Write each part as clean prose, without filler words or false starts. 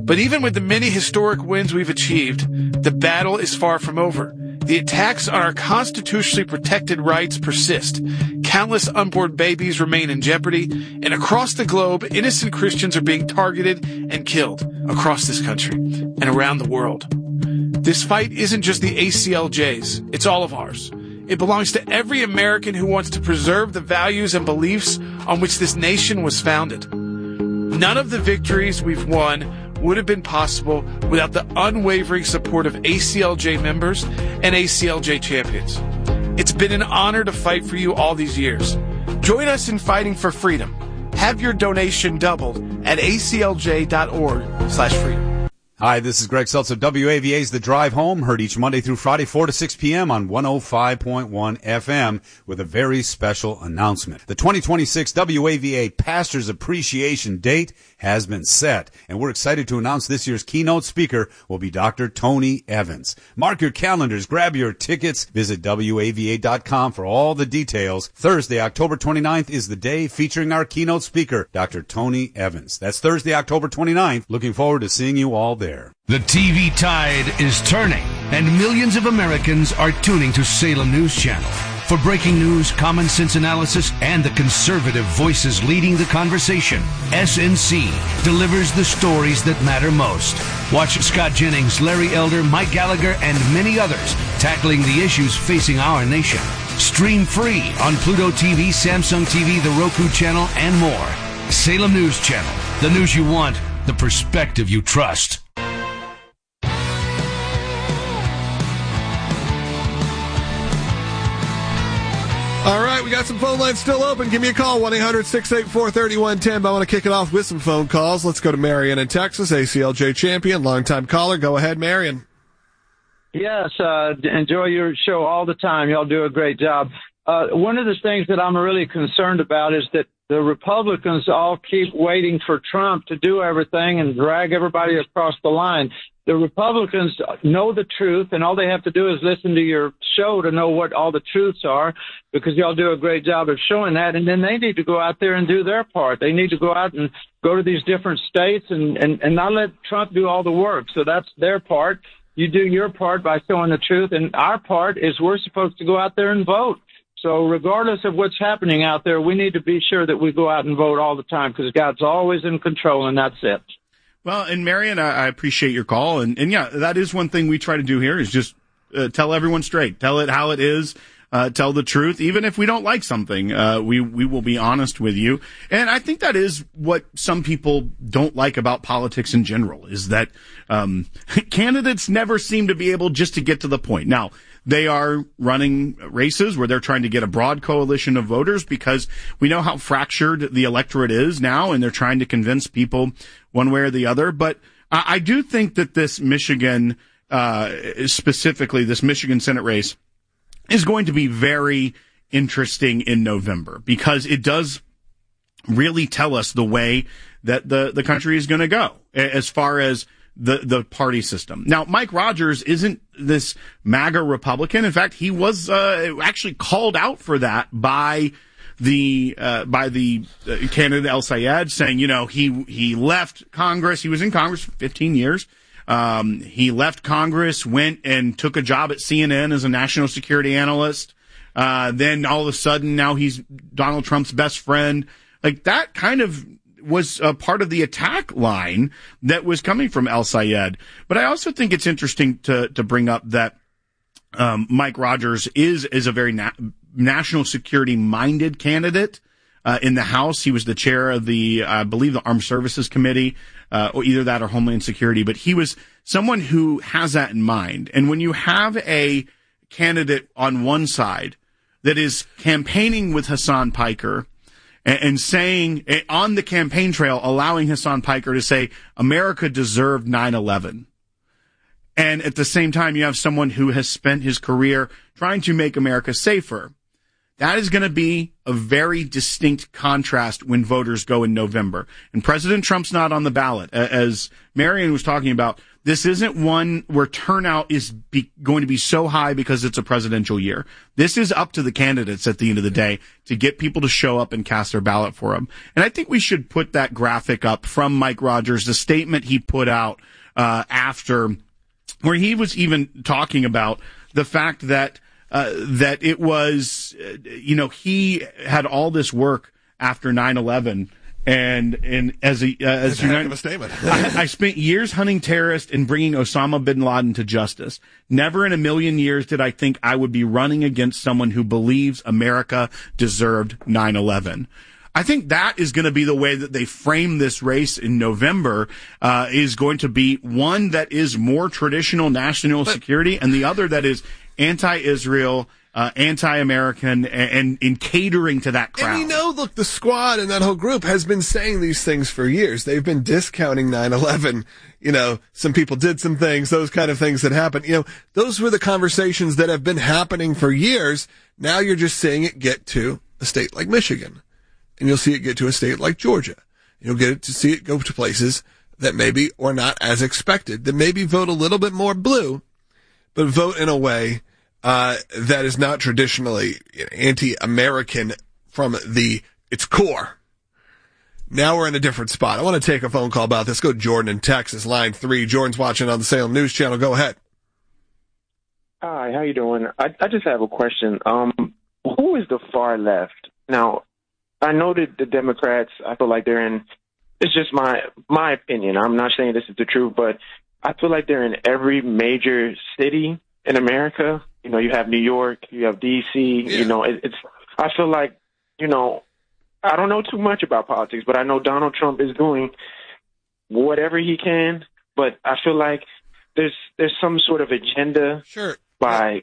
But even with the many historic wins we've achieved, the battle is far from over. The attacks on our constitutionally protected rights persist. Countless unborn babies remain in jeopardy, and across the globe, innocent Christians are being targeted and killed across this country and around the world. This fight isn't just the ACLJ's, it's all of ours. It belongs to every American who wants to preserve the values and beliefs on which this nation was founded. None of the victories we've won would have been possible without the unwavering support of ACLJ members and ACLJ champions. It's been an honor to fight for you all these years. Join us in fighting for freedom. Have your donation doubled at aclj.org/freedom. Hi, this is Greg Seltzer. WAVA's The Drive Home, heard each Monday through Friday, 4 to 6 p.m. on 105.1 FM with a very special announcement. The 2026 WAVA Pastors Appreciation Date has been set, and we're excited to announce this year's keynote speaker will be Dr. Tony Evans. Mark your calendars, grab your tickets, visit WAVA.com for all the details. Thursday, October 29th is the day featuring our keynote speaker, Dr. Tony Evans. That's Thursday, October 29th. Looking forward to seeing you all there. The TV tide is turning, and millions of Americans are tuning to Salem News Channel. For breaking news, common sense analysis, and the conservative voices leading the conversation, SNC delivers the stories that matter most. Watch Scott Jennings, Larry Elder, Mike Gallagher, and many others tackling the issues facing our nation. Stream free on Pluto TV, Samsung TV, the Roku channel, and more. Salem News Channel. The news you want, the perspective you trust. All right, we got some phone lines still open. Give me a call, 1-800-684-3110. But I want to kick it off with some phone calls. Let's go to Marion in Texas, ACLJ champion, longtime caller. Go ahead, Marion. Yes, enjoy your show all the time. Y'all do a great job. One of the things that I'm really concerned about is that the Republicans all keep waiting for Trump to do everything and drag everybody across the line. The Republicans know the truth, and all they have to do is listen to your show to know what all the truths are, because y'all do a great job of showing that. And then they need to go out there and do their part. They need to go out and go to these different states and not let Trump do all the work. So that's their part. You do your part by showing the truth, and our part is we're supposed to go out there and vote. So regardless of what's happening out there, we need to be sure that we go out and vote all the time, because God's always in control, and that's it. Well, and Marion, I appreciate your call. And yeah, that is one thing we try to do here is just tell everyone straight. Tell it how it is. Tell the truth. Even if we don't like something, we will be honest with you. And I think that is what some people don't like about politics in general, is that candidates never seem to be able just to get to the point. Now, they are running races where they're trying to get a broad coalition of voters, because we know how fractured the electorate is now, and they're trying to convince people one way or the other. But I do think that this Michigan, specifically this Michigan Senate race, is going to be very interesting in November, because it does really tell us the way that the country is going to go as far as the party system. Now, Mike Rogers isn't this MAGA Republican. In fact, he was actually called out for that by the candidate El Sayed, saying, he left Congress. He was in Congress for 15 years. He left Congress, went and took a job at CNN as a national security analyst. Then all of a sudden, now he's Donald Trump's best friend. Like, that kind of was a part of the attack line that was coming from El Sayed. But I also think it's interesting to bring up that Mike Rogers is a very national security minded candidate. In the House, he was the chair of I believe the Armed Services Committee, or either that or Homeland Security. But he was someone who has that in mind. And when you have a candidate on one side that is campaigning with Hassan Piker and saying on the campaign trail, allowing Hassan Piker to say America deserved 9/11. And at the same time, you have someone who has spent his career trying to make America safer. That is going to be a very distinct contrast when voters go in November. And President Trump's not on the ballot. As Marion was talking about, this isn't one where turnout is going to be so high because it's a presidential year. This is up to the candidates at the end of the day to get people to show up and cast their ballot for them. And I think we should put that graphic up from Mike Rogers, the statement he put out after, where he was even talking about the fact that that it was, he had all this work after 9/11. And as a statement. I spent years hunting terrorists and bringing Osama bin Laden to justice. Never in a million years did I think I would be running against someone who believes America deserved 9/11. I think that is going to be the way that they frame this race in November, is going to be one that is more traditional national security and the other that is anti-Israel, anti-American, and in catering to that crowd. And look, the squad and that whole group has been saying these things for years. They've been discounting 9/11. Some people did some things, those kind of things that happened. Those were the conversations that have been happening for years. Now you're just seeing it get to a state like Michigan. And you'll see it get to a state like Georgia. You'll get to see it go to places that maybe are not as expected, that maybe vote a little bit more blue, but vote in a way that is not traditionally anti-American from its core. Now we're in a different spot. I want to take a phone call about this. Go to Jordan in Texas, line 3. Jordan's watching on the Salem News Channel. Go ahead. Hi, how you doing? I just have a question. Who is the far left? Now, I know that the Democrats, I feel like they're in, it's just my opinion. I'm not saying this is the truth, but I feel like they're in every major city in America. You have New York, you have D.C., it's, I feel like, I don't know too much about politics, but I know Donald Trump is doing whatever he can, but I feel like there's some sort of agenda by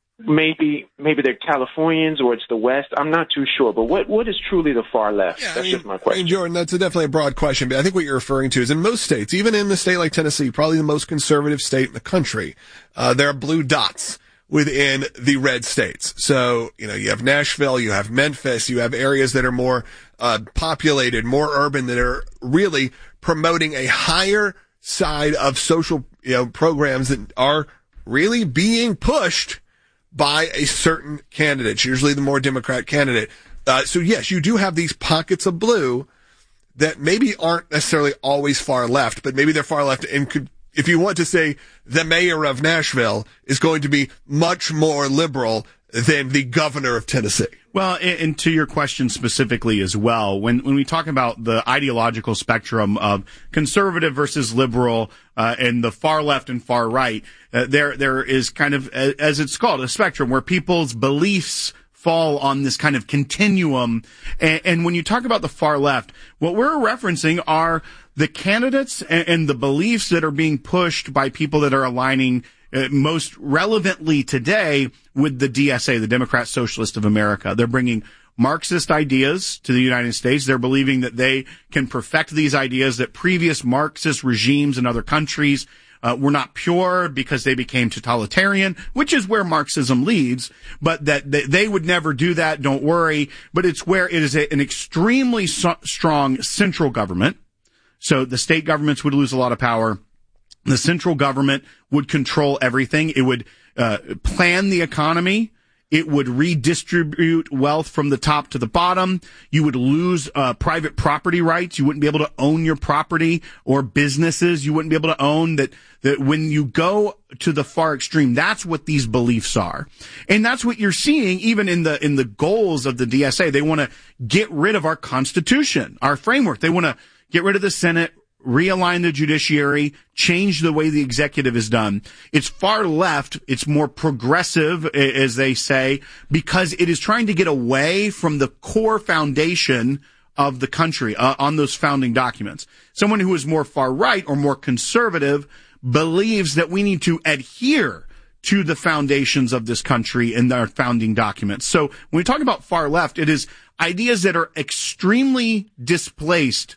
maybe they're Californians or it's the West. I'm not too sure, but what is truly the far left? That's just my question. Jordan, that's definitely a broad question, but I think what you're referring to is in most states, even in the state like Tennessee, probably the most conservative state in the country, there are blue dots within the red states. So, you have Nashville, you have Memphis, you have areas that are more populated, more urban, that are really promoting a higher side of social, programs that are really being pushed by a certain candidate, usually the more Democrat candidate. So yes, you do have these pockets of blue that maybe aren't necessarily always far left, but maybe they're far left and could, if you want to say the mayor of Nashville is going to be much more liberal than the governor of Tennessee. Well, and to your question specifically as well, when we talk about the ideological spectrum of conservative versus liberal, and the far left and far right, there is kind of, as it's called, a spectrum where people's beliefs fall on this kind of continuum. And when you talk about the far left, what we're referencing are the candidates and the beliefs that are being pushed by people that are aligning most relevantly today with the DSA, the Democrat Socialist of America. They're bringing Marxist ideas to the United States. They're believing that they can perfect these ideas, that previous Marxist regimes in other countries were not pure because they became totalitarian, which is where Marxism leads, but that they would never do that, don't worry. But it's where it is an extremely strong central government. So the state governments would lose a lot of power. The central government would control everything. It would plan the economy. It would redistribute wealth from the top to the bottom. You would lose private property rights. You wouldn't be able to own your property, or businesses you wouldn't be able to own. That when you go to the far extreme, that's what these beliefs are. And that's what you're seeing even in the goals of the DSA. They want to get rid of our Constitution, our framework. They want to get rid of the Senate, realign the judiciary, change the way the executive is done. It's far left. It's more progressive, as they say, because it is trying to get away from the core foundation of the country on those founding documents. Someone who is more far right or more conservative believes that we need to adhere to the foundations of this country and our founding documents. So when we talk about far left, it is ideas that are extremely displaced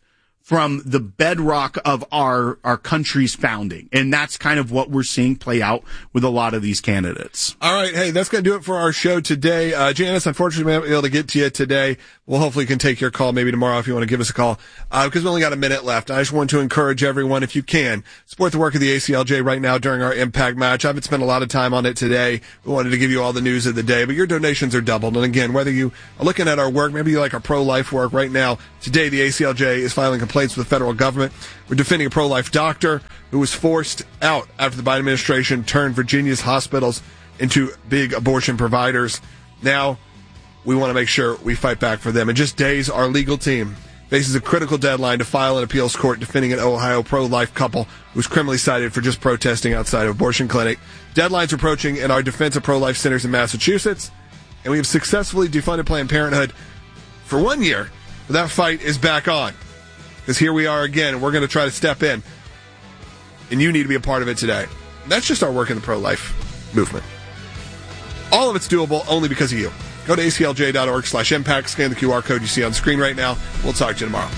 from the bedrock of our country's founding. And that's kind of what we're seeing play out with a lot of these candidates. All right. Hey, that's going to do it for our show today. Janice, unfortunately, we haven't been able to get to you today. We'll hopefully can take your call maybe tomorrow if you want to give us a call, because we only got a minute left. I just want to encourage everyone, if you can, support the work of the ACLJ right now during our Impact match. I haven't spent a lot of time on it today. We wanted to give you all the news of the day, but your donations are doubled. And again, whether you are looking at our work, maybe you like our pro-life work right now, today the ACLJ is filing complaints with the federal government. We're defending a pro-life doctor who was forced out after the Biden administration turned Virginia's hospitals into big abortion providers. Now, we want to make sure we fight back for them. In just days, our legal team faces a critical deadline to file an appeals court defending an Ohio pro-life couple who was criminally cited for just protesting outside of an abortion clinic. Deadline's approaching in our defense of pro-life centers in Massachusetts, and we have successfully defunded Planned Parenthood for 1 year, but that fight is back on. Because here we are again, and we're going to try to step in, and you need to be a part of it today. That's just our work in the pro-life movement. All of it's doable only because of you. Go to aclj.org/impact, scan the QR code you see on screen right now. We'll talk to you tomorrow.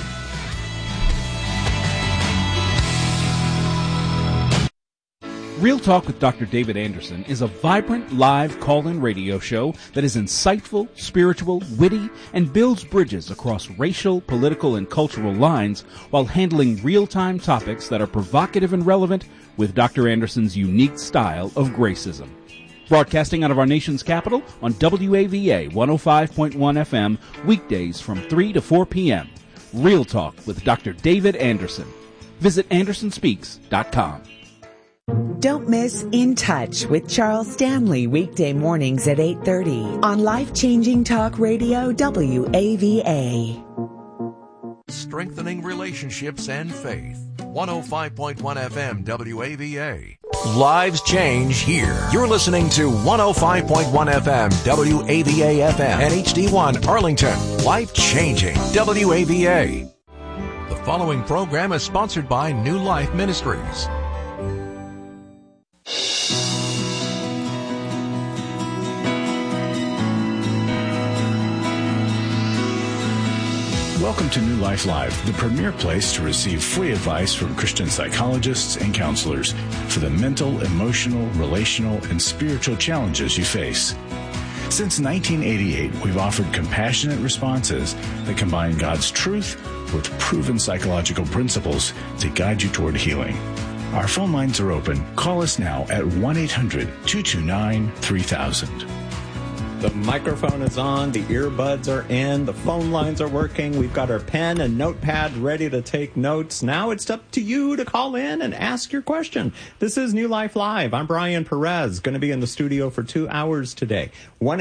Real Talk with Dr. David Anderson is a vibrant live call-in radio show that is insightful, spiritual, witty, and builds bridges across racial, political, and cultural lines while handling real-time topics that are provocative and relevant with Dr. Anderson's unique style of gracism. Broadcasting out of our nation's capital on WAVA 105.1 FM, weekdays from 3 to 4 p.m. Real Talk with Dr. David Anderson. Visit AndersonSpeaks.com. Don't miss In Touch with Charles Stanley, weekday mornings at 8:30 on Life-Changing Talk Radio WAVA. Strengthening relationships and faith. 105.1 FM WAVA. Lives change here. You're listening to 105.1 FM WAVA FM and HD1 Arlington. Life changing WAVA. The following program is sponsored by New Life Ministries. Welcome to New Life Live, the premier place to receive free advice from Christian psychologists and counselors for the mental, emotional, relational, and spiritual challenges you face. Since 1988, we've offered compassionate responses that combine God's truth with proven psychological principles to guide you toward healing. Our phone lines are open. Call us now at 1-800-229-3000. The microphone is on, the earbuds are in, the phone lines are working. We've got our pen and notepad ready to take notes. Now it's up to you to call in and ask your question. This is New Life Live. I'm Brian Perez, going to be in the studio for 2 hours today.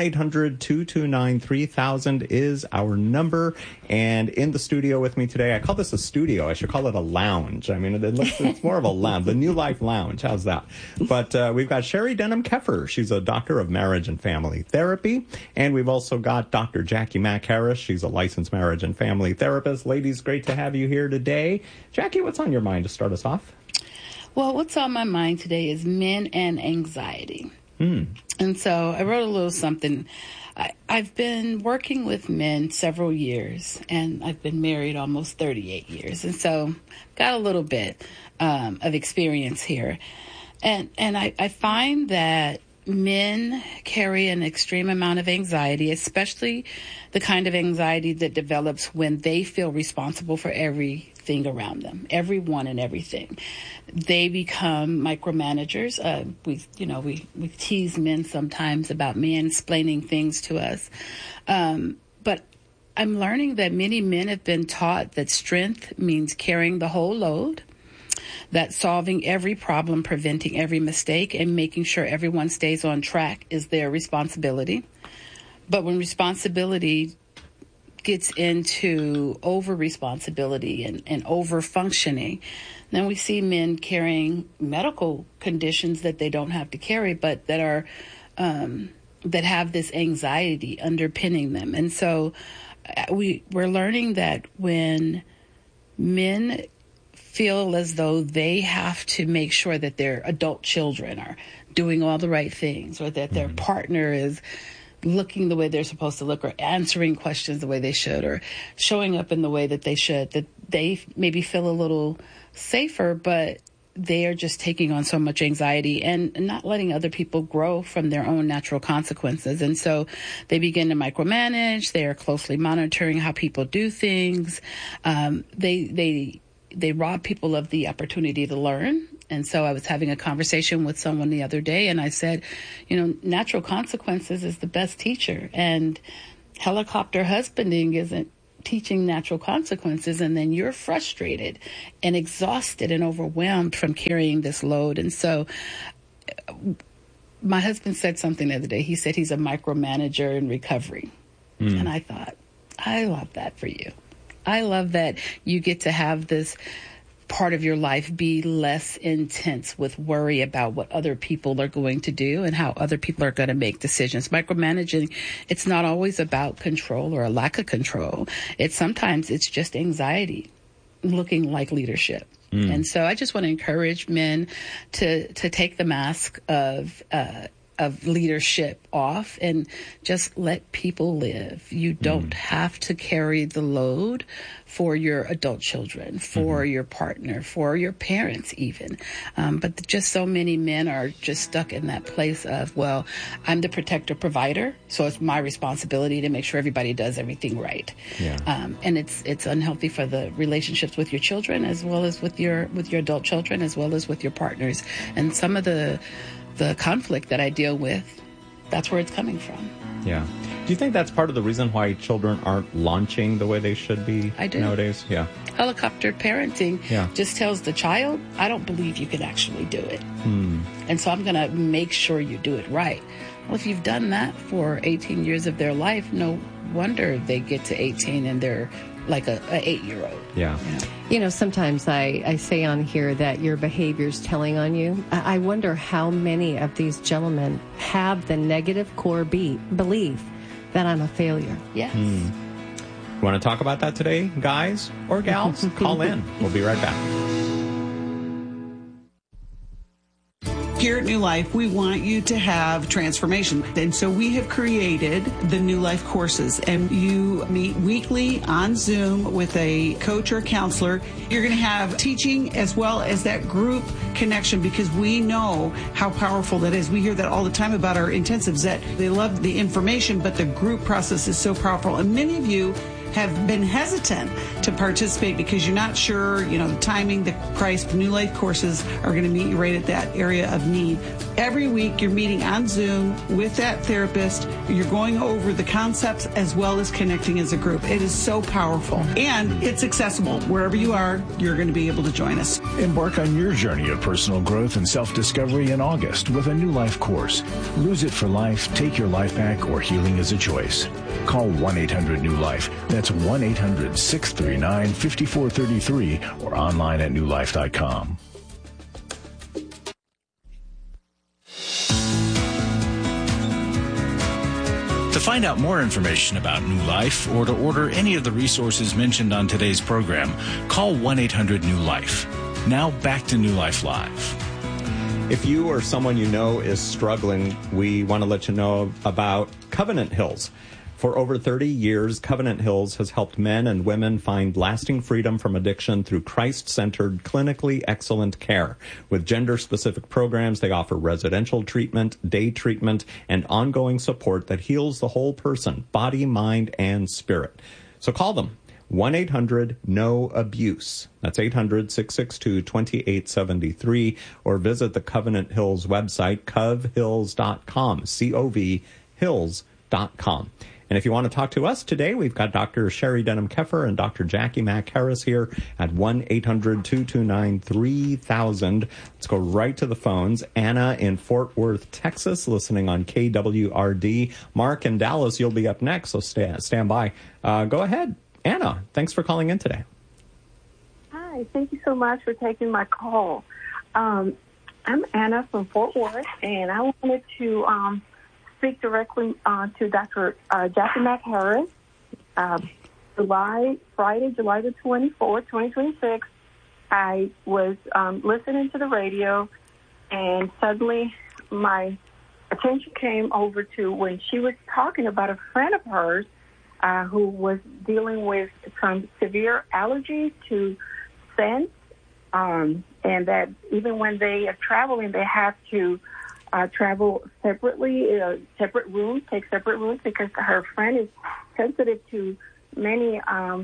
1-800-229-3000 is our number. And in the studio with me today, I call this a studio. I should call it a lounge. I mean, it's more of a lounge, the New Life Lounge. How's that? But we've got Sherry Denham-Keffer. She's a doctor of marriage and family therapy. And we've also got Dr. Jackie Mack Harris. She's a licensed marriage and family therapist. Ladies, great to have you here today. Jackie, what's on your mind to start us off? Well, what's on my mind today is men and anxiety. And so I wrote a little something. I've been working with men several years, and I've been married almost 38 years. And so got a little bit of experience here. And I find that men carry an extreme amount of anxiety, especially the kind of anxiety that develops when they feel responsible for everything around them, everyone and everything. They become micromanagers. We tease men sometimes about mansplaining things to us. But I'm learning that many men have been taught that strength means carrying the whole load, that solving every problem, preventing every mistake, and making sure everyone stays on track is their responsibility. But when responsibility gets into over-responsibility and over-functioning, then we see men carrying medical conditions that they don't have to carry, but that are that have this anxiety underpinning them. And so we're learning that when men feel as though they have to make sure that their adult children are doing all the right things, or that their partner is looking the way they're supposed to look, or answering questions the way they should, or showing up in the way that they should, that they maybe feel a little safer, but they are just taking on so much anxiety and not letting other people grow from their own natural consequences. And so they begin to micromanage. They are closely monitoring how people do things. They rob people of the opportunity to learn. And so I was having a conversation with someone the other day, and I said, natural consequences is the best teacher. And helicopter husbanding isn't teaching natural consequences, and then you're frustrated and exhausted and overwhelmed from carrying this load. And so my husband said something the other day. He said he's a micromanager in recovery. And I thought, I love that for you. I love that you get to have this part of your life be less intense with worry about what other people are going to do and how other people are going to make decisions. Micromanaging, it's not always about control or a lack of control. Sometimes it's just anxiety looking like leadership. And so I just want to encourage men to take the mask of leadership off and just let people live. You don't have to carry the load for your adult children, for your partner, for your parents even. But just so many men are just stuck in that place of, well, I'm the protector provider, so it's my responsibility to make sure everybody does everything right. And it's unhealthy for the relationships with your children, as well as with your adult children, as well as with your partners. And some of the conflict that I deal with, that's where it's coming from. Yeah. Do you think that's part of the reason why children aren't launching the way they should be nowadays? Yeah. Helicopter parenting just tells the child, I don't believe you can actually do it. And so I'm going to make sure you do it right. Well, if you've done that for 18 years of their life, no wonder they get to 18 and they're like a 8-year-old. Yeah. Sometimes I say on here that your behavior's telling on you. I wonder how many of these gentlemen have the negative core belief that I'm a failure. Yes. You want to talk about that today, guys or gals? Call in. We'll be right back. Here at New Life, we want you to have transformation. And so we have created the New Life courses, and you meet weekly on Zoom with a coach or a counselor. You're going to have teaching as well as that group connection, because we know how powerful that is. We hear that all the time about our intensives, that they love the information, but the group process is so powerful. And many of you have been hesitant to participate because you're not sure, the timing, the price. The New Life courses are going to meet you right at that area of need. Every week you're meeting on Zoom with that therapist. You're going over the concepts as well as connecting as a group. It is so powerful, and it's accessible. Wherever you are, you're going to be able to join us. Embark on your journey of personal growth and self-discovery in August with a New Life course. Lose it for life, take your life back, or healing is a choice. Call 1-800-NEW-LIFE. That's 1-800-639-5433 or online at newlife.com. To find out more information about New Life or to order any of the resources mentioned on today's program, call 1-800-NEW-LIFE. Now back to New Life Live. If you or someone you know is struggling, we want to let you know about Covenant Hills. For over 30 years, Covenant Hills has helped men and women find lasting freedom from addiction through Christ-centered, clinically excellent care. With gender-specific programs, they offer residential treatment, day treatment, and ongoing support that heals the whole person, body, mind, and spirit. So call them. 1-800-NO-ABUSE. That's 800-662-2873. Or visit the Covenant Hills website, covhills.com, C-O-V, hills.com. And if you want to talk to us today, we've got Dr. Sherry Denham-Keffer and Dr. Jackie Mack Harris here at 1-800-229-3000. Let's go right to the phones. Anna in Fort Worth, Texas, listening on KWRD. Mark in Dallas, you'll be up next, so stand by. Go ahead. Anna, thanks for calling in today. Hi, thank you so much for taking my call. I'm Anna from Fort Worth, and I wanted to speak directly to Dr. Jackie Mack Harris. Friday, July the 24th, 2026, I was listening to the radio, and suddenly my attention came over to when she was talking about a friend of hers who was dealing with some severe allergies to scents, and that even when they are traveling, they have to travel separately, separate rooms, take separate rooms, because her friend is sensitive to many,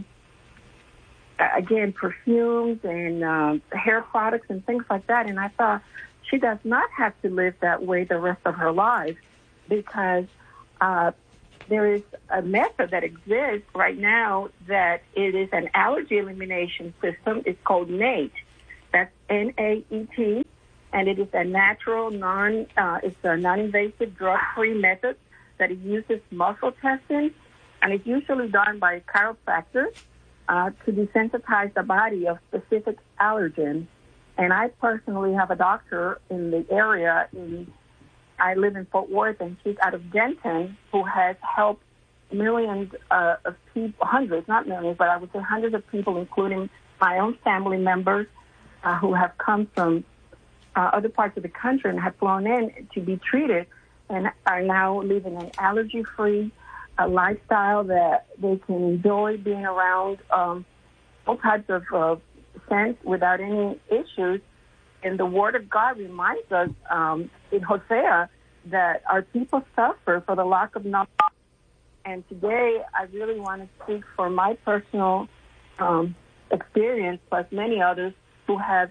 again, perfumes and hair products and things like that. And I thought, she does not have to live that way the rest of her life, because there is a method that exists right now that it is an allergy elimination system. It's called NAET. That's NAET, and it is a natural, it's a non-invasive, drug-free method that it uses muscle testing, and it's usually done by chiropractors to desensitize the body of specific allergens. And I personally have a doctor in the area. I live in Fort Worth, and she's out of Denton, who has helped millions of people, hundreds, not millions, but I would say hundreds of people, including my own family members who have come from other parts of the country and have flown in to be treated and are now living an allergy-free lifestyle that they can enjoy being around all types of scents without any issues. And the Word of God reminds us in Hosea that our people suffer for the lack of knowledge. And today, I really want to speak for my personal experience, plus many others who have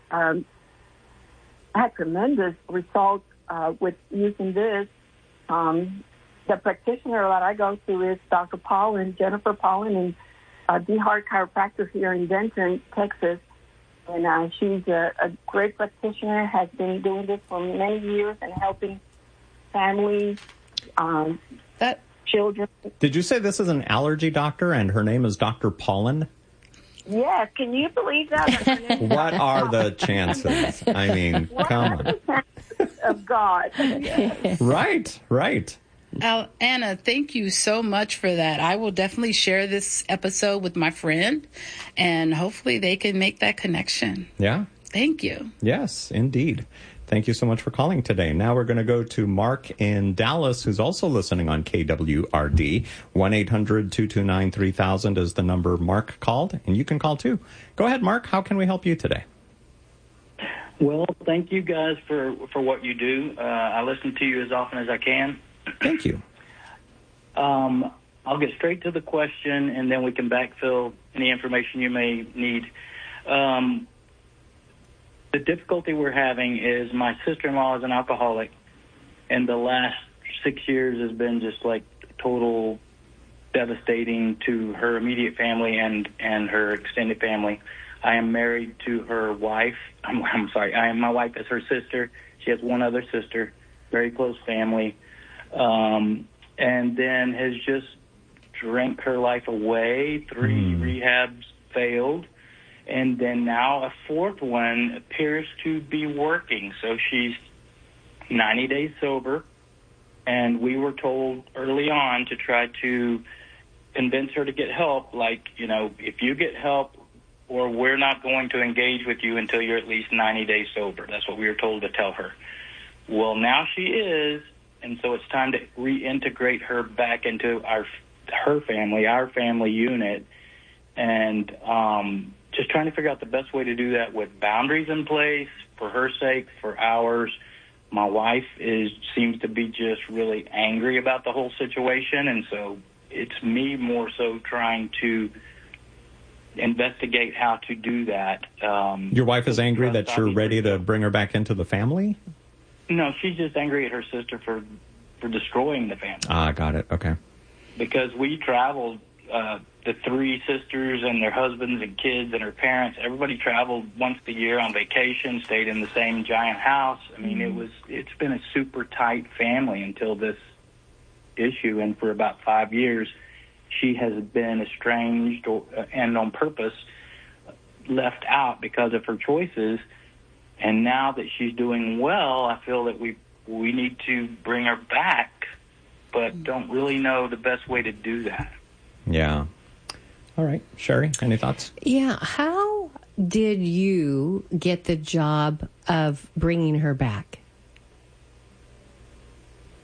had tremendous results with using this. The practitioner that I go to is Dr. Paulin, Jennifer Paulin, and D-Heart Chiropractor here in Denton, Texas. And she's a great practitioner, has been doing this for many years and helping families, children. Did you say this is an allergy doctor and her name is Dr. Paulin? Yes, can you believe that? What are the chances? I mean, come on. The chances of God. Right. Anna, thank you so much for that. I will definitely share this episode with my friend, and hopefully they can make that connection. Yeah. Thank you. Yes, indeed. Thank you so much for calling today. Now we're going to go to Mark in Dallas, who's also listening on KWRD. 1-800-229-3000 is the number Mark called, and you can call too. Go ahead, Mark. How can we help you today? Well, thank you guys for what you do. I listen to you as often as I can. Thank you. I'll get straight to the question, and then we can backfill any information you may need. The difficulty we're having is my sister-in-law is an alcoholic, and the last 6 years has been just like total devastating to her immediate family and her extended family. I am married to her wife. My wife is her sister. She has one other sister, very close family. And then has just drank her life away. 3 rehabs failed. And then now a 4th one appears to be working. So she's 90 days sober. And we were told early on to try to convince her to get help. Like, if you get help, or we're not going to engage with you until you're at least 90 days sober. That's what we were told to tell her. Well, now she is. And so it's time to reintegrate her back into our family unit, and just trying to figure out the best way to do that with boundaries in place for her sake, for ours. My wife seems to be just really angry about the whole situation, and so it's me more so trying to investigate how to do that. Your wife is angry that you're ready to bring her back into the family? No, she's just angry at her sister for destroying the family. Ah, got it. Okay. Because we traveled, the 3 sisters and their husbands and kids and her parents, everybody traveled once a year on vacation, stayed in the same giant house. I mean, it's been a super tight family until this issue, and for about 5 years, she has been estranged and on purpose left out because of her choices. And now that she's doing well, I feel that we need to bring her back, but don't really know the best way to do that. Yeah. All right. Sherry, any thoughts? Yeah. How did you get the job of bringing her back?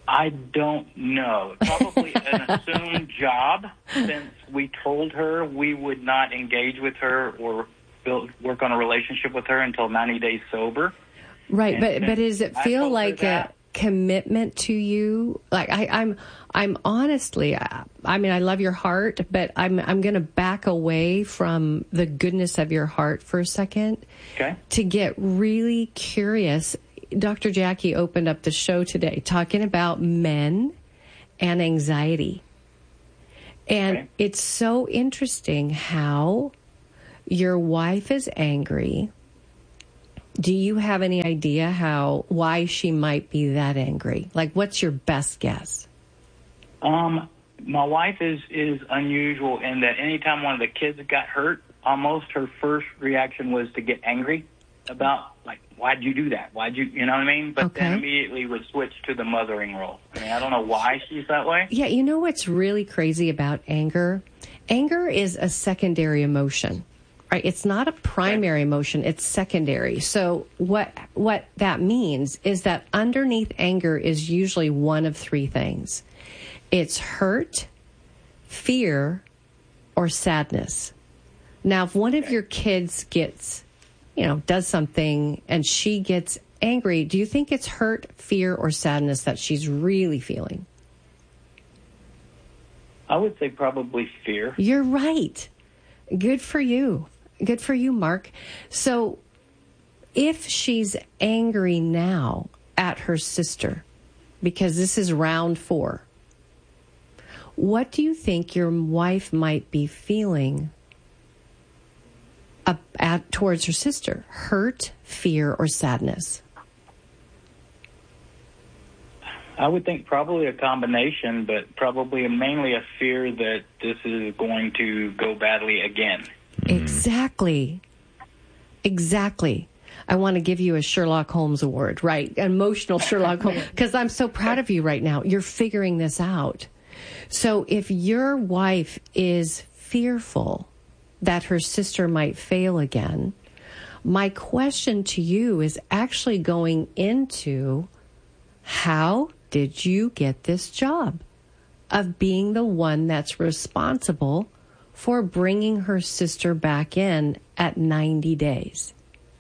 I don't know. Probably an assumed job, since we told her we would not engage with her or work on a relationship with her until 90 days sober. Right, And but does it feel like a commitment to you? Like I'm honestly, I mean, I love your heart, but I'm going to back away from the goodness of your heart for a second. Okay. To get really curious. Dr. Jackie opened up the show today talking about men and anxiety. And it's so interesting how your wife is angry. Do you have any idea why she might be that angry? Like, what's your best guess? My wife is unusual in that anytime one of the kids got hurt, almost her first reaction was to get angry about, like, why'd you do that? Why'd you know what I mean? But then immediately would switch to the mothering role. I mean, I don't know why she's that way. Yeah, you know what's really crazy about anger? Anger is a secondary emotion, right? It's not a primary emotion, it's secondary. So what that means is that underneath anger is usually one of three things. It's hurt, fear, or sadness. Now, if one of your kids does something and she gets angry, do you think it's hurt, fear, or sadness that she's really feeling? I would say probably fear. You're right. Good for you. Good for you, Mark. So if she's angry now at her sister, because this is round 4, what do you think your wife might be feeling towards her sister? Hurt, fear, or sadness? I would think probably a combination, but probably mainly a fear that this is going to go badly again. Exactly. I want to give you a Sherlock Holmes award, right? An emotional Sherlock Holmes, because I'm so proud of you right now. You're figuring this out. So if your wife is fearful that her sister might fail again, my question to you is actually going into, how did you get this job of being the one that's responsible for bringing her sister back in at 90 days?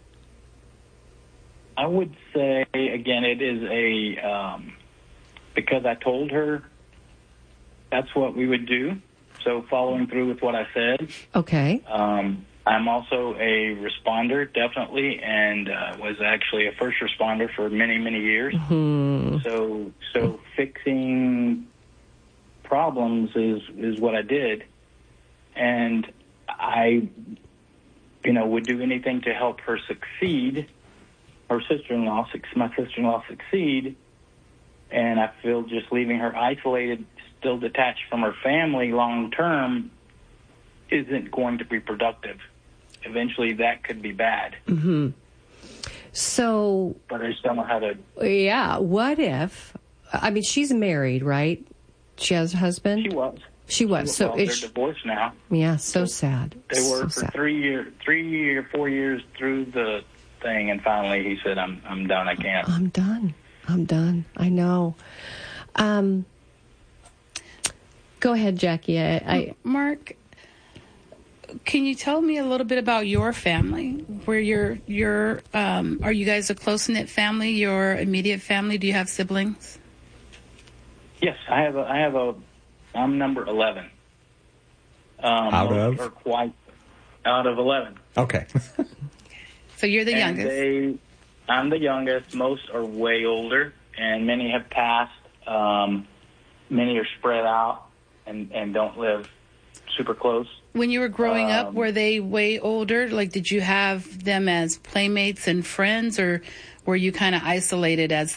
I would say, again, it is because I told her that's what we would do. So following through with what I said. Okay. I'm also a responder, definitely, and was actually a first responder for many, many years. Mm-hmm. So fixing problems is what I did. And I, would do anything to help her succeed, my sister-in-law succeed. And I feel just leaving her isolated, still detached from her family long term, isn't going to be productive. Eventually that could be bad. Mm-hmm. So, but I just don't know how to. Yeah. What if, she's married, right? She has a husband? She was. So they're divorced now. Yeah. So sad. They were for 3 or 4 years through the thing. And finally he said, I'm done. I can't. I'm done. I know. Go ahead, Jackie. Mark, can you tell me a little bit about your family? Where are you guys a close-knit family? Your immediate family? Do you have siblings? Yes, I'm number 11. Out of 11. Okay. So you're the youngest. I'm the youngest. Most are way older, and many have passed. Many are spread out and don't live super close. When you were growing up, were they way older? Like, did you have them as playmates and friends, or were you kind of isolated as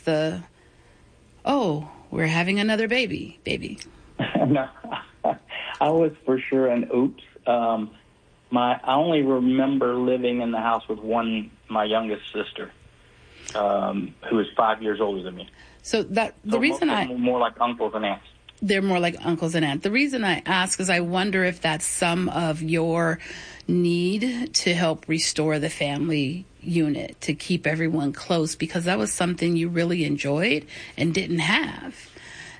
we're having another baby? No, I was for sure an oops. I only remember living in the house with my youngest sister, who is 5 years older than me. So reason more like uncles and aunts. They're more like uncles and aunts. The reason I ask is I wonder if that's some of your need to help restore the family unit, to keep everyone close, because that was something you really enjoyed and didn't have.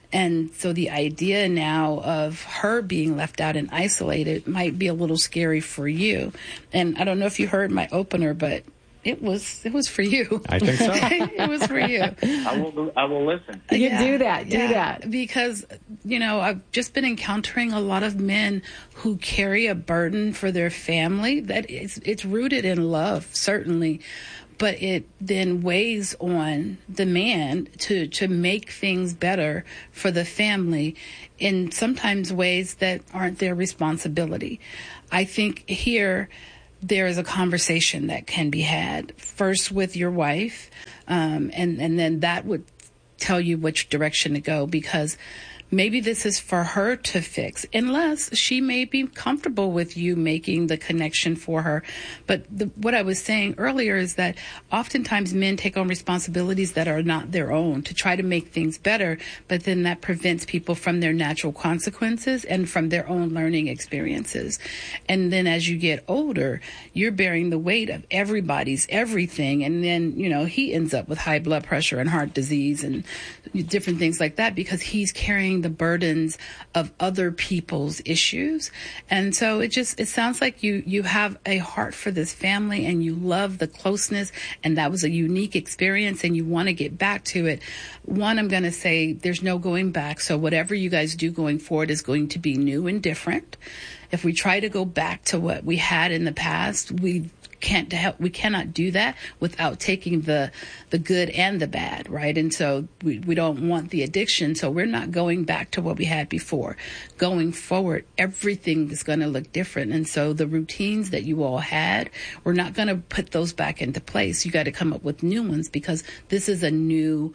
And so the idea now of her being left out and isolated might be a little scary for you. And I don't know if you heard my opener, but it was for you. I think so. It was for you. I will listen. You do that. Because, I've just been encountering a lot of men who carry a burden for their family that it's rooted in love, certainly, but it then weighs on the man to make things better for the family in sometimes ways that aren't their responsibility. I think here there is a conversation that can be had first with your wife, and then that would tell you which direction to go, because maybe this is for her to fix, unless she may be comfortable with you making the connection for her. But what I was saying earlier is that oftentimes men take on responsibilities that are not their own to try to make things better, but then that prevents people from their natural consequences and from their own learning experiences. And then as you get older, you're bearing the weight of everybody's everything. And then, he ends up with high blood pressure and heart disease and different things like that because he's carrying the burdens of other people's issues. And so it sounds like you have a heart for this family and you love the closeness, and that was a unique experience and you want to get back to it. One, I'm going to say there's no going back. So whatever you guys do going forward is going to be new and different. If we try to go back to what we had in the past, we cannot do that without taking the good and the bad, right? And so we don't want the addiction, so we're not going back to what we had before. Going forward, everything is going to look different. And so the routines that you all had, we're not going to put those back into place. You got to come up with new ones because this is a new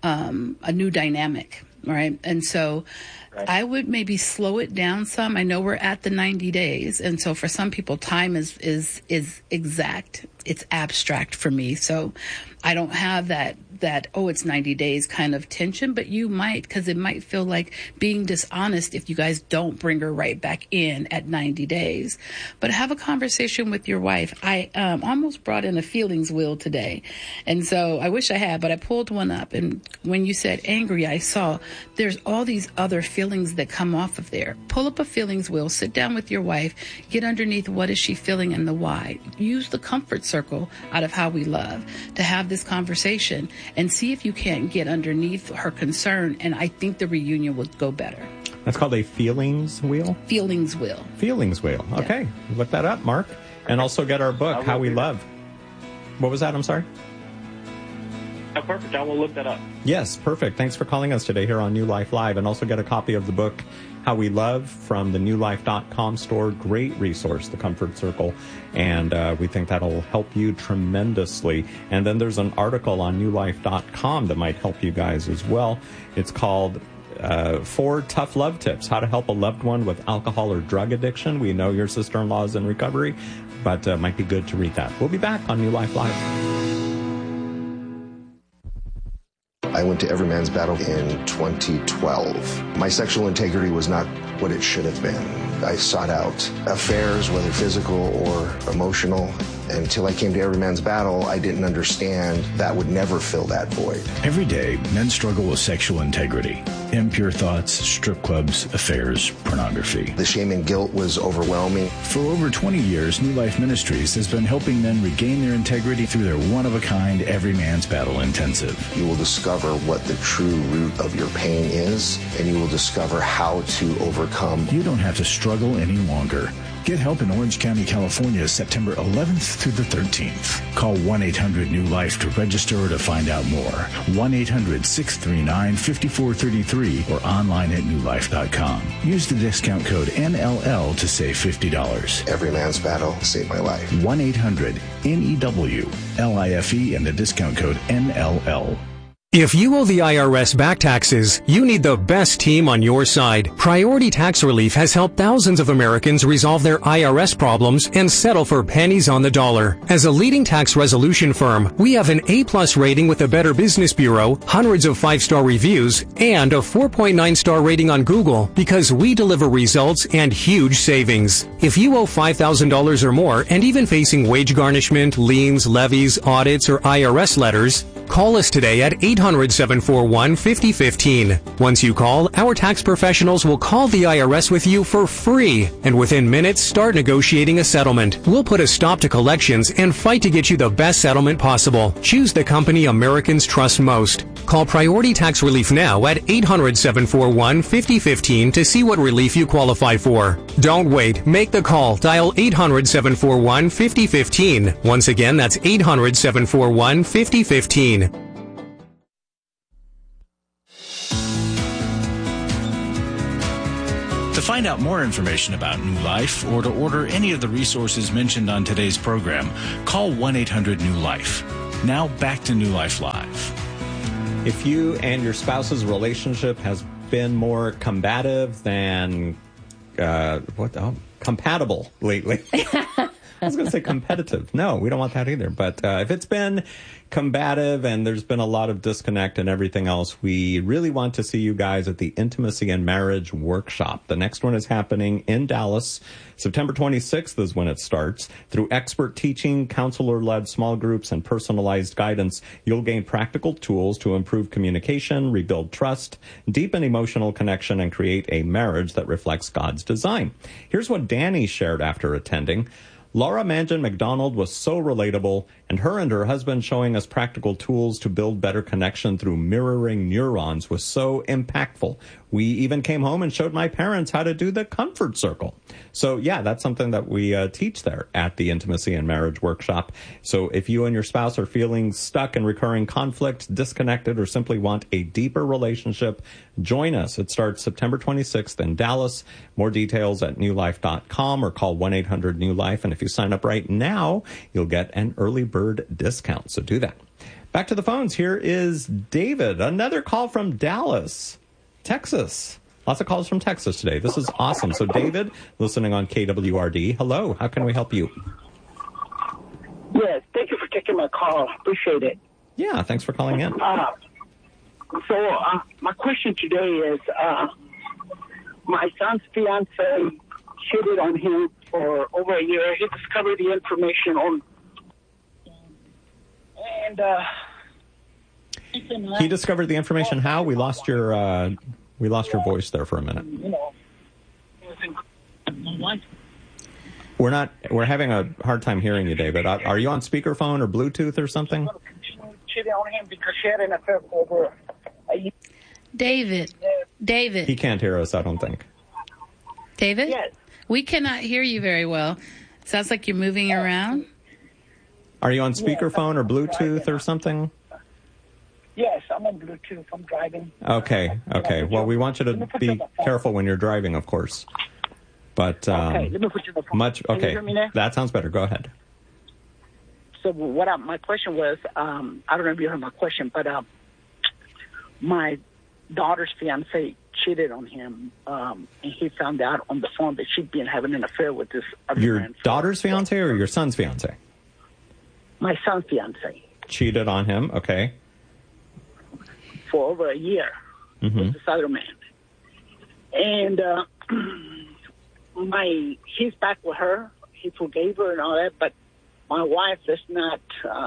dynamic, right? And so I would maybe slow it down some. I know we're at the 90 days. And so for some people, time is exact. It's abstract for me. So I don't have that, it's 90 days kind of tension, but you might, because it might feel like being dishonest if you guys don't bring her right back in at 90 days. But have a conversation with your wife. I almost brought in a feelings wheel today. And so I wish I had, but I pulled one up. And when you said angry, I saw there's all these other feelings that come off of there. Pull up a feelings wheel, sit down with your wife, get underneath what is she feeling and the why. Use the comfort circle out of How We Love to have this conversation and see if you can't get underneath her concern. And I think the reunion would go better. That's called a feelings wheel? Feelings wheel. Feelings wheel. Okay. Yeah. Look that up, Mark. And also get our book, How We Love. What was that? I'm sorry? Oh, perfect. I will look that up. Yes, perfect. Thanks for calling us today here on New Life Live. And also get a copy of the book, How We Love, from the newlife.com store. Great resource, The Comfort Circle. And we think that'll help you tremendously. And then there's an article on newlife.com that might help you guys as well. It's called 4 Tough Love Tips, How to Help a Loved One with Alcohol or Drug Addiction. We know your sister-in-law is in recovery, but might be good to read that. We'll be back on New Life Live. I went to Every Man's Battle in 2012. My sexual integrity was not what it should have been. I sought out affairs, whether physical or emotional. Until I came to Every Man's Battle, I didn't understand that would never fill that void. Every day, men struggle with sexual integrity. Impure thoughts, strip clubs, affairs, pornography. The shame and guilt was overwhelming. For over 20 years, New Life Ministries has been helping men regain their integrity through their one-of-a-kind Every Man's Battle Intensive. You will discover what the true root of your pain is, and you will discover how to overcome. You don't have to struggle any longer. Get help in Orange County, California, September 11th through the 13th. Call 1-800-NEW-LIFE to register or to find out more. 1-800-639-5433 or online at newlife.com. Use the discount code NLL to save $50. Every Man's Battle saved my life. 1-800-NEW-LIFE and the discount code NLL. If you owe the IRS back taxes, you need the best team on your side. Priority Tax Relief has helped thousands of Americans resolve their IRS problems and settle for pennies on the dollar. As a leading tax resolution firm, we have an A+ rating with the Better Business Bureau, hundreds of 5-star reviews, and a 4.9-star rating on Google because we deliver results and huge savings. If you owe $5,000 or more and even facing wage garnishment, liens, levies, audits, or IRS letters, Call us today at 800-741-5015. Once you call, our tax professionals will call the IRS with you for free, and within minutes, start negotiating a settlement. We'll put a stop to collections and fight to get you the best settlement possible. Choose the company Americans trust most. Call Priority Tax Relief now at 800-741-5015 to see what relief you qualify for. Don't wait. Make the call. Dial 800-741-5015. Once again, that's 800-741-5015. To find out more information about New Life or to order any of the resources mentioned on today's program, call 1-800-NEW-LIFE. Now back to New Life Live. If you and your spouse's relationship has been more combative than compatible lately. I was going to say competitive. No, we don't want that either. But if it's been combative and there's been a lot of disconnect and everything else, we really want to see you guys at the Intimacy and Marriage Workshop. The next one is happening in Dallas. September 26th is when it starts. Through expert teaching, counselor-led small groups, and personalized guidance, you'll gain practical tools to improve communication, rebuild trust, deepen emotional connection, and create a marriage that reflects God's design. Here's what Danny shared after attending. Laura Mangan McDonald was so relatable, and her husband showing us practical tools to build better connection through mirroring neurons was so impactful. We even came home and showed my parents how to do the comfort circle. So yeah, that's something that we teach there at the Intimacy and Marriage Workshop. So if you and your spouse are feeling stuck in recurring conflict, disconnected, or simply want a deeper relationship, join us. It starts September 26th in Dallas. More details at newlife.com or call 1-800-NEW-LIFE. And if you sign up right now, you'll get an early bird discount. So do that. Back to the phones. Here is David, another call from Dallas, Texas. Lots of calls from Texas today. This is awesome. So David, listening on KWRD. Hello. How can we help you? Yes. Thank you for taking my call. Appreciate it. Yeah. Thanks for calling in. My question today is, my son's fiance cheated on him for over a year. He discovered the information on, and he discovered the information. How? We lost your voice there for a minute. We're having a hard time hearing you, David. Are you on speakerphone or Bluetooth or something? Cheated on him because she had an affair for over a year. David. He can't hear us, I don't think. David? Yes. We cannot hear you very well. Sounds like you're moving around. Are you on speakerphone or Bluetooth or something? Yes, I'm on Bluetooth. I'm driving. Okay. Well, we want you to be careful when you're driving, of course. But okay, let me put you on the phone. Can you hear me now? That sounds better. Go ahead. So my question was, I don't know if you heard my question, but my daughter's fiance cheated on him, and he found out on the phone that she'd been having an affair with this other Your man. daughter's fiance or your son's fiance? My son's fiance. Cheated on him, okay. For over a year with this other man. And he's back with her. He forgave her and all that, but my wife is not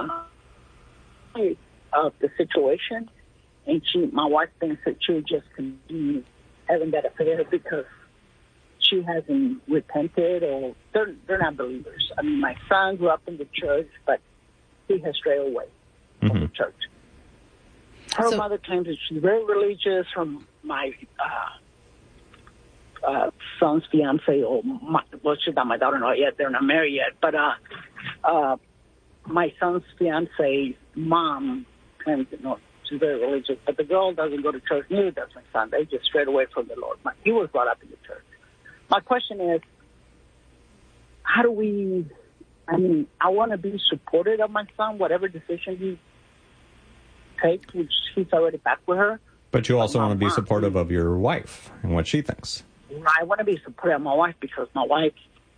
of the situation. And my wife thinks that she would just continue having that affair because she hasn't repented, or they're not believers. I mean, my son grew up in the church, but he has strayed away from the church. Her mother claims that she's very religious. From my son's fiance, she's not my daughter-in-law yet. They're not married yet. But my son's fiance's mom claims that she's very religious. But the girl doesn't go to church. Neither does my son. They just strayed away from the Lord. He was brought up in the church. My question is, how do we? I mean, I want to be supportive of my son, whatever decision he takes, which he's already back with her. But you also want to be supportive of your wife and what she thinks. I want to be supportive of my wife because my wife,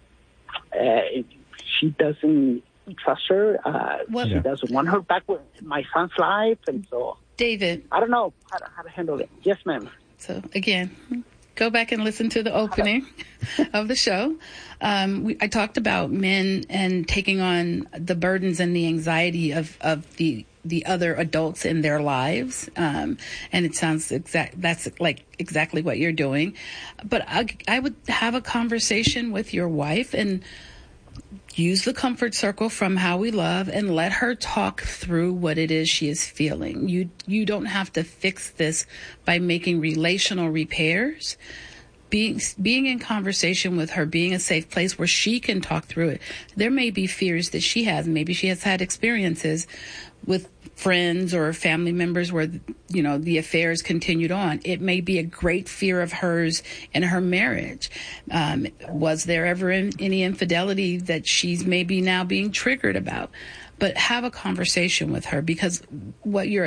she doesn't trust her. She doesn't want her back with my son's life. And so, David, I don't know how to handle it. Yes, ma'am. So, again, go back and listen to the opening of the show. I talked about men and taking on the burdens and the anxiety of the the other adults in their lives. And it sounds that's like exactly what you're doing. But I would have a conversation with your wife and use the comfort circle from How We Love and let her talk through what it is she is feeling. You don't have to fix this by making relational repairs. Being in conversation with her, being a safe place where she can talk through it. There may be fears that she has. Maybe she has had experiences with friends or family members where, the affairs continued on. It may be a great fear of hers in her marriage. Was there ever any infidelity that she's maybe now being triggered about? But have a conversation with her, because what you're